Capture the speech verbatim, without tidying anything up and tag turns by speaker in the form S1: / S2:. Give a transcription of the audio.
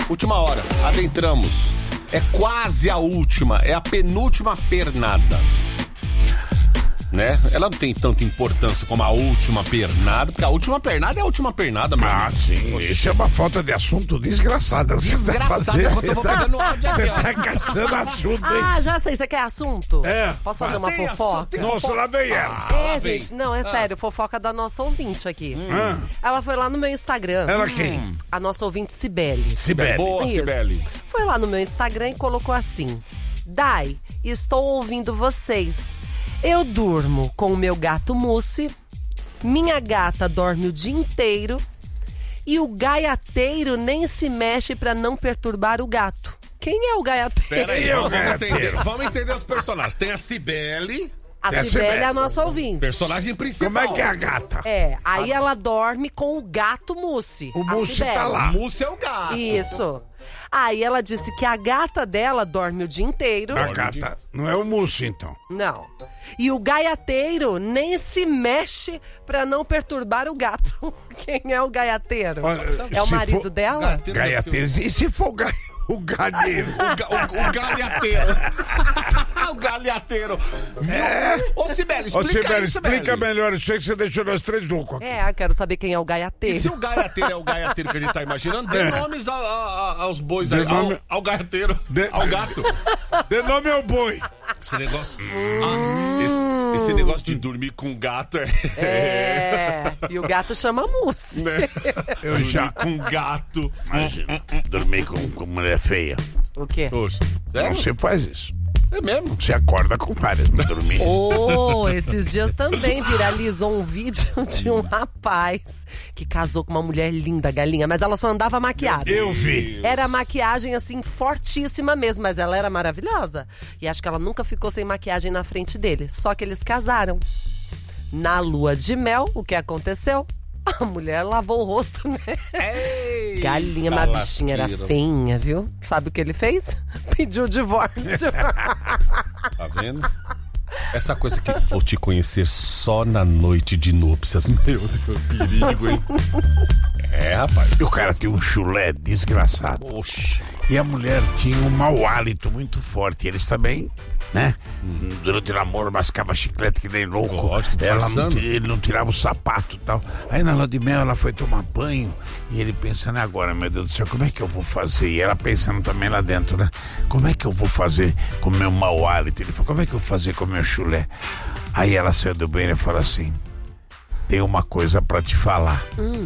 S1: última hora, adentramos. É quase a última, é a penúltima pernada. Né? Ela não tem tanta importância como a última pernada, porque a última pernada é a última pernada, mano.
S2: Ah, sim. Poxa. Isso é uma falta de assunto desgraçada.
S1: Desgraçada, é que eu tô pegando ódio
S2: Você
S1: aqui,
S2: tá caçando assunto, hein?
S3: Ah, já sei, você quer assunto?
S2: É.
S3: Posso fazer
S1: Ah,
S3: uma
S1: tem
S3: fofoca?
S1: assunto, tem
S2: Nossa, lá vem ela.
S1: Ah,
S3: É,
S1: lá vem.
S3: gente, não, é
S1: Ah.
S3: sério, fofoca da nossa ouvinte aqui.
S2: Ah.
S3: Ela foi lá no meu Instagram.
S2: Ela quem?
S3: A nossa ouvinte Cibele.
S2: Cibele.
S1: Boa,
S3: Isso.
S1: Cibele.
S3: Foi lá no meu Instagram e colocou assim: Dai, estou ouvindo vocês. Eu durmo com o meu gato Mousse, minha gata dorme o dia inteiro e o gaiateiro nem se mexe pra não perturbar o gato. Quem é o gaiateiro?
S1: Pera aí,
S2: Eu,
S1: vamos, vamos
S2: gaiateiro.
S1: entender, vamos entender os personagens. Tem a Cibele,
S3: A
S2: É a
S3: Cibele
S2: Cibele.
S3: é a nossa ouvinte.
S1: personagem principal.
S2: Como é que é a gata?
S3: É, aí ela dorme com o gato Mousse.
S2: O
S3: a
S2: Mousse
S3: Cibele.
S2: tá lá.
S1: Mousse é o gato.
S3: Isso. Aí ela disse que a gata dela dorme o dia inteiro.
S2: A gata não é o Mousse, então.
S3: Não. E o gaiateiro nem se mexe pra não perturbar o gato. Quem é o gaiateiro?
S2: Olha,
S3: É o
S2: se
S3: marido
S2: for-
S3: dela?
S1: Gaiateiro.
S2: Gaiateiro. E se for o, ga... o galheiro?
S1: O, ga, o, o galhateiro. O galhateiro.
S2: É.
S1: Ô, Cibele,
S2: Ô,
S1: explica
S2: Cibele,
S1: aí, Cibele.
S2: explica melhor isso aí que você deixou nós três loucos aqui.
S3: É, quero saber quem é o
S1: E
S3: gaiateiro.
S1: se o gaiateiro é o gaiateiro que a gente tá imaginando, dê
S2: É.
S1: nomes a- a- a- aos bois
S2: Dê
S1: aí,
S2: nome-
S1: ao, ao gaiateiro,
S2: Dê-
S1: ao gato.
S2: De nome é o boi.
S1: Esse negócio. Ah, esse, esse negócio de dormir com gato é.
S3: É, e o gato chama Mousse.
S1: Né?
S2: Eu
S1: Dormir
S2: já.
S1: com gato.
S2: Imagina, dormir com, com mulher feia.
S3: O quê?
S1: Poxa,
S2: Não,
S1: sério?
S2: você faz isso.
S1: É mesmo?
S2: Você acorda com várias pra dormir.
S3: Oh, esses dias também viralizou um vídeo de um rapaz que casou com uma mulher linda, galinha, mas ela só andava maquiada.
S2: Eu vi.
S3: Era maquiagem, assim, fortíssima mesmo, mas ela era maravilhosa. E acho que ela nunca ficou sem maquiagem na frente dele. Só que eles casaram. Na lua de mel, o que aconteceu? A mulher lavou o rosto, né?
S1: Ei,
S3: Galinha, mas a bichinha era feinha, viu? Sabe o que ele fez? Pediu o divórcio.
S1: Tá vendo? Essa coisa que vou te conhecer só na noite de núpcias. Meu Deus, perigo, hein? É, rapaz.
S2: E o cara tinha um chulé desgraçado.
S1: Poxa.
S2: E a mulher tinha um mau hálito muito forte. Eles também, né? Durante o namoro, mascava chiclete que nem louco.
S1: Lógico,
S2: ela não,
S1: disfarçando.
S2: ele não tirava o sapato e tal. Aí na lua de mel ela foi tomar banho. E ele pensando, agora, meu Deus do céu, como é que eu vou fazer? E ela pensando também lá dentro, né? Como é que eu vou fazer com o meu mau hálito? Ele falou, como é que eu vou fazer com o meu chulé? Aí ela saiu do banheiro e falou assim, tem uma coisa pra te falar.
S3: Hum.